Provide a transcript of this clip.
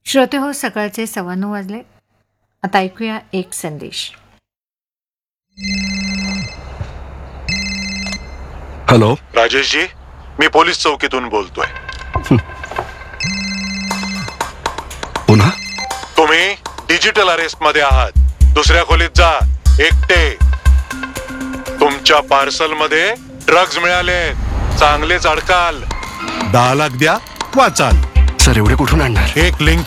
श्रोते हो, सकाळचे 9:15 वाजले. आता ऐकूया एक संदेश. हॅलो, राजेशजी, मी पोलीस चौकीतून बोलतोय. पुन्हा तुम्ही डिजिटल अरेस्ट मध्ये आहात. दुसऱ्या खोलीत जा, एकटे. तुमच्या पार्सल मध्ये ड्रग्ज मिळाले. चांगलेच अडकाल. 10 लाख द्या, वाचाल. सर, एवढे कुठून आणणार? एक लिंक